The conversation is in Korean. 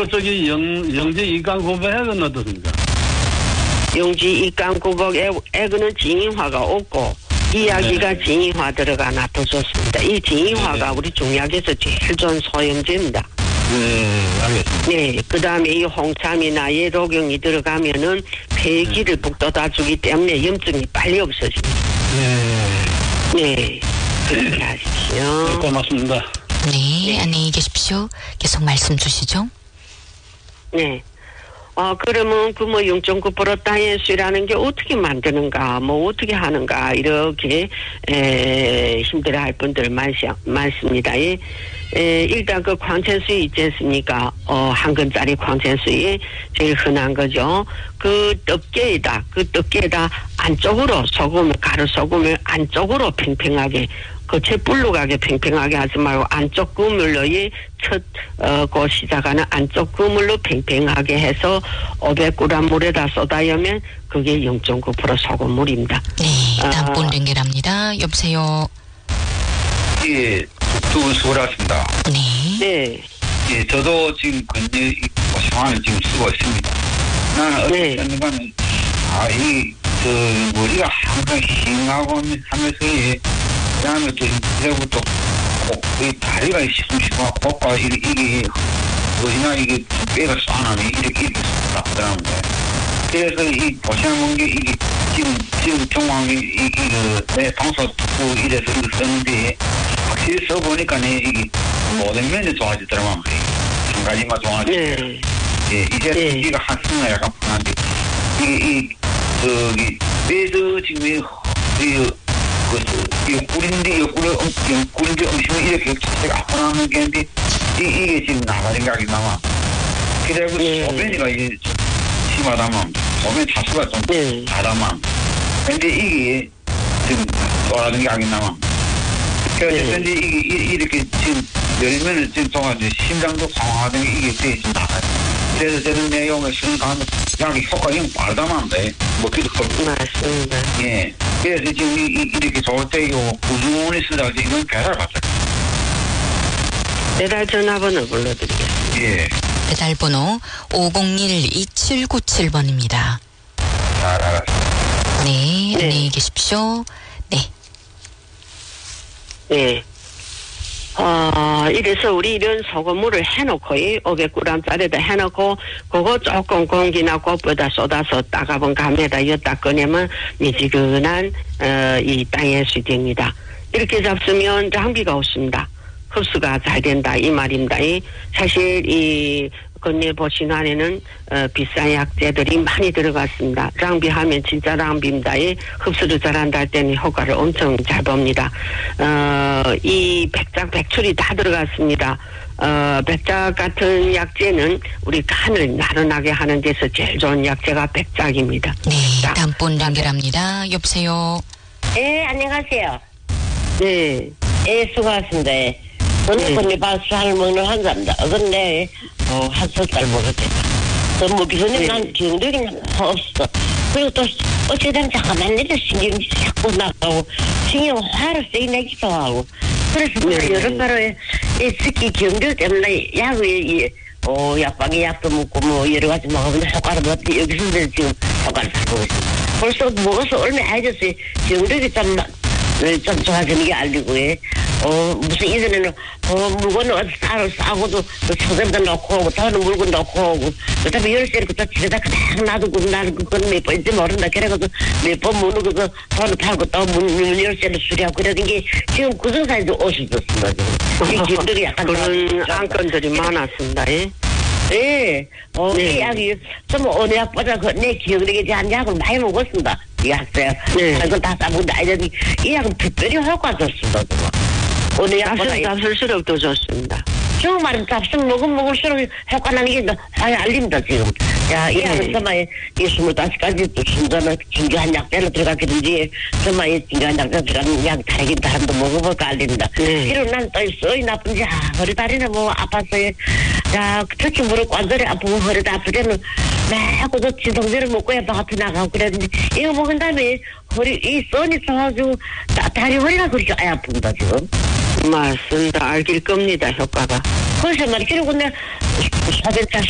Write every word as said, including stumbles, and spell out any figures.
그 저기 영 영지 이강고백 액은 어떻습니까? 영지 이강고백 액은 징의화가 없고 이야기가 네. 징의화 들어가나 더 좋습니다. 이 징의화가 네. 우리 중약에서 제일 좋은 소염제입니다. 네, 알겠습니다. 네, 그 다음에 이 홍삼이나 예로경이 들어가면은 폐기를 네. 북돋아주기 때문에 염증이 빨리 없어집니다. 네. 네, 그렇게 하십시오. 네, 고맙습니다. 네, 네, 안녕히 계십시오. 계속 말씀 주시죠. 네. 어, 그러면 그 뭐 영 점 구 퍼센트 다이에스라는 게 어떻게 만드는가, 뭐 어떻게 하는가, 이렇게, 에, 힘들어 할 분들 많, 많습니다. 예. 에, 일단 그 광천수유 있지 않습니까? 어, 한 근짜리 광천수유 제일 흔한 거죠. 그 떡게에다, 그 떡게에다 안쪽으로 소금을, 가루 소금을 안쪽으로 팽팽하게 겉에 불룩하게 팽팽하게 하지 말고 안쪽 그물로의 첫, 어, 그 시작하는 안쪽 그물로 팽팽하게 해서 오백 그램 물에다 쏟아여면 그게 영 점 구 퍼센트 소금물입니다. 네, 다음 분 연결합니다. 여보세요. 예, 두 수고하셨습니다. 네. 네. 예, 저도 지금 근데 상황을 지금 쓰고 있습니다. 나는 네. 어떤 순간은 아, 이, 그, 머리가 항상 싱하고 하면서, 예, 그 다음에 또, 그리고 또, 이 다리가 시큼시큼하고, 코가 이게, 이게, 어디나 이게, 뼈가 쏴나면 이렇게, 이렇게 나쁘더라고요. 그래서 이 보시는 게, 이게, 지금, 지금 정황이, 이, 그, 내 방송 듣고 이래서 이거 쓰는데, 확실히 써보니까, 네, 이게, 모든 면이 좋아지더라고요. 한 가지만 좋아지고. 네. 예, 이제, 네. 이가 한 스나 약간 편한데, 이게, 이, 저기, 배드 지금, 이, 이, 그, 이 꿀인데, 이 꿀, 이 꿀인데 음식은 이렇게 자체가 아프나는 게 있는데, 이, 이게 지금 나가는 각이 남아. 그래고 네. 소변이가 이게 좀 심하다만, 소변 차수가 좀 네. 다다만. 근데 이게 지금 돌아가는 각이 남아. 그래서 네. 근데 이게 이- 이렇게 지금 열면을 지금 동안 심장도 강화된 게 이게 되게 좀 나가요. 그래서 저는 내용을 쓰는 가운데 약이 효과가 영 빠르다만 돼. 먹기도 커고. 맞습니다. 예. 그래서 지금 이, 이, 이렇게 좋을 때 이거 꾸준히 쓰다가 이건 배달 갔다. 배달 전화번호 불러드리겠습니다. 예. 배달 번호 오공일 이칠구칠 번입니다. 잘 알았습니다. 네, 네. 안녕히 계십시오. 네. 네. 어, 이래서 우리 이런 소금물을 해놓고, 이 오백 그램짜리에다 해놓고, 그거 조금 공기나 꽃보다 쏟아서 따가본 감에다 엿다 꺼내면 미지근한, 어, 이 땅의 수입니다. 이렇게 잡수면 장비가 없습니다. 흡수가 잘 된다, 이 말입니다. 이 사실, 이, 건네 보신 안에는 어, 비싼 약재들이 많이 들어갔습니다. 낭비하면 진짜 낭비입니다. 이 흡수를 잘한다 할 때는 효과를 엄청 잘 봅니다. 어, 이 백작 백출이 다 들어갔습니다. 어, 백작 같은 약재는 우리 간을 나른하게 하는 데서 제일 좋은 약재가 백작입니다. 네, 자, 다음 분 연결합니다. 여보세요. 예, 안녕하세요. 네. 예, 수고하셨습니다. 예. 저는 네. 건네밥살 먹는 환자입니다. 근데, 어, 한 석 달 먹었대요. 그 먹기 전에 네. 난 기억력이 없어. 그리고 또, 어찌든 잠깐만 내려 신경이 자꾸 나가고, 신경 화를 세게 내기도 하고. 그래서 네. 여러 가로에, 이 특히 기억력 때문에 약에, 이, 어, 약방에 약도 먹고, 뭐, 여러 가지 먹으면 효과를 봤더니 여기서 지금 효과를 잘 보고 있습니다. 벌써 먹어서 얼마 안 됐어요. 기억력이 좀, 좀 좋아지는 게 알리고, 예. 어, 무슨 이전에는, 어, 물건을 어디 싸, 싸고도, 그 소재에다 넣고 오고, 다른 물건 넣고 오고, 그 다음에 열쇠를 그다 집에다 그냥 놔두고, 나는 그건 몇 번인지 모른다. 그래가지고, 몇 번 문을 그거 돈을 팔고 또 문, 문 열쇠를 수리하고, 그러던 게, 지금 구정사에도 옷이졌습니다, 지금. 이 기억력이 약간. 그런 안건들이 많았습니다. 예. 예, 어, 네. 이 약이 좀 어느 약보다 그 내 기억력에 대한 약을 많이 먹었습니다. 이 약세요. 네. 이건 다 싸먹는데, 아니, 이 약은 특별히 효과 좋습니다, 그거. 어느 약보다. 잡술, 잡술수록도 좋습니다. 정말 잡수 먹으면 먹을수록 효과 나는 게 많이 알립니다, 지금. 야, 이 네. 약은 정말 이 스물다섯 가지 또 순전한 중요한 약재로 들어가겠는지, 정말 이 중요한 약재 들어가는 약 다르긴 다른데 먹어볼까 알립니다. 네. 이런 난또 쏘이 나쁜지, 아, 허리 다리는 뭐 아팠어요. 야, 특히 무릎 관절이 아프고 허리도 아플 때는 매고 저 지동제를 먹고 해봐 앞에 나가고 그랬는데, 이거 먹은 다음에 허리, 이 쏘니 써가지고 다- 다리 허리가 그렇게 아예 아픕니다, 지금. 맞습니다. 알길 겁니다, 효과가. 그래서 말이야. 그리고 내 사전차